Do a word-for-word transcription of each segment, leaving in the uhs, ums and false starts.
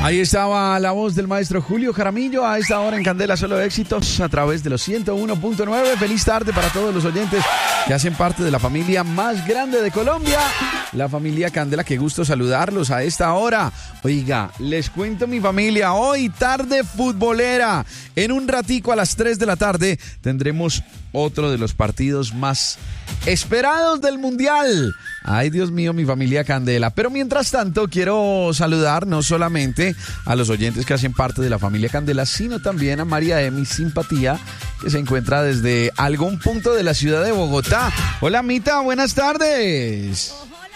Ahí estaba la voz del maestro Julio Jaramillo a esta hora en Candela Solo Éxitos a través de los ciento uno punto nueve. Feliz tarde para todos los oyentes que hacen parte de la familia más grande de Colombia, la familia Candela. Qué gusto saludarlos a esta hora. Oiga, les cuento mi familia, hoy tarde futbolera. En un ratico a las tres de la tarde tendremos otro de los partidos más esperados del Mundial. Ay, Dios mío, mi familia Candela. Pero mientras tanto, quiero saludar no solamente a los oyentes que hacen parte de la familia Candela, sino también a María Emi Simpatía, que se encuentra desde algún punto de la ciudad de Bogotá. Hola, Mita, buenas tardes.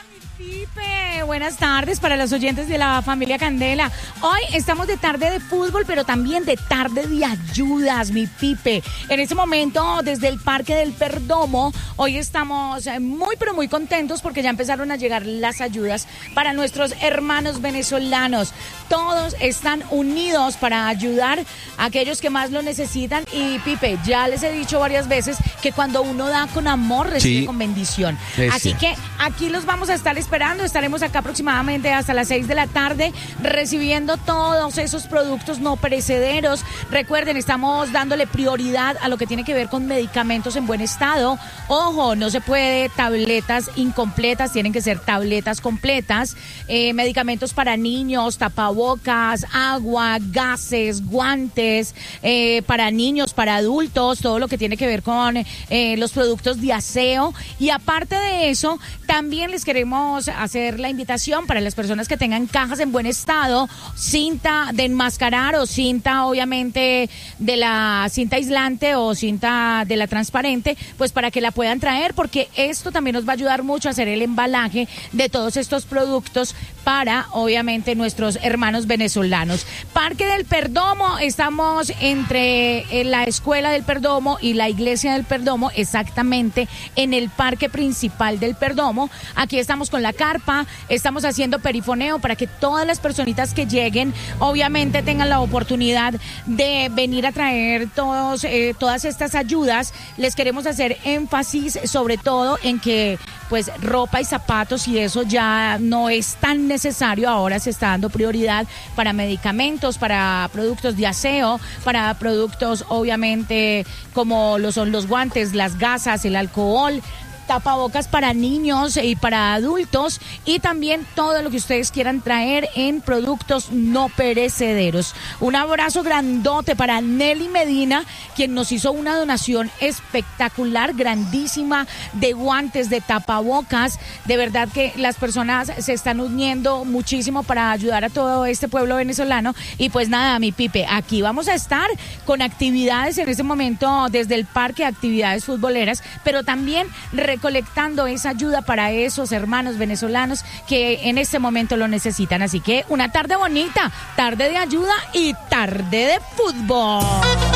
Pipe, buenas tardes para los oyentes de la familia Candela. Hoy estamos de tarde de fútbol, pero también de tarde de ayudas, mi Pipe. En este momento, desde el Parque del Perdomo, hoy estamos muy, pero muy contentos porque ya empezaron a llegar las ayudas para nuestros hermanos venezolanos. Todos están unidos para ayudar a aquellos que más lo necesitan. Y, Pipe, ya les he dicho varias veces que cuando uno da con amor, recibe sí, con bendición. Así cierto. Que aquí los vamos a estar esperando. Estaremos acá aproximadamente hasta las seis de la tarde recibiendo todos esos productos no perecederos. Recuerden, estamos dándole prioridad a lo que tiene que ver con medicamentos en buen estado. Ojo, no se puede tabletas incompletas, tienen que ser tabletas completas. Eh, medicamentos para niños, tapabocas, agua, gases, guantes, eh, para niños, para adultos, todo lo que tiene que ver con eh, los productos de aseo. Y aparte de eso, también les queremos hacer la invitación para las personas que tengan cajas en buen estado, cinta de enmascarar o cinta obviamente de la cinta aislante o cinta de la transparente, pues para que la puedan traer, porque esto también nos va a ayudar mucho a hacer el embalaje de todos estos productos para obviamente nuestros hermanos venezolanos. Parque del Perdomo, estamos entre la Escuela del Perdomo y la Iglesia del Perdomo, exactamente en el parque principal del Perdomo. Aquí estamos con la carpa, estamos haciendo perifoneo para que todas las personitas que lleguen obviamente tengan la oportunidad de venir a traer todos, eh, todas estas ayudas. Les queremos hacer énfasis sobre todo en que pues ropa y zapatos y eso ya no es tan necesario. Ahora se está dando prioridad para medicamentos, para productos de aseo, para productos obviamente como lo son los guantes, las gasas, el alcohol, tapabocas para niños y para adultos, y también todo lo que ustedes quieran traer en productos no perecederos. Un abrazo grandote para Nelly Medina, quien nos hizo una donación espectacular, grandísima, de guantes, de tapabocas. De verdad que las personas se están uniendo muchísimo para ayudar a todo este pueblo venezolano. Y pues nada, mi Pipe, aquí vamos a estar con actividades en este momento desde el parque, actividades futboleras, pero también recolectando esa ayuda para esos hermanos venezolanos que en este momento lo necesitan. Así que una tarde bonita, tarde de ayuda y tarde de fútbol.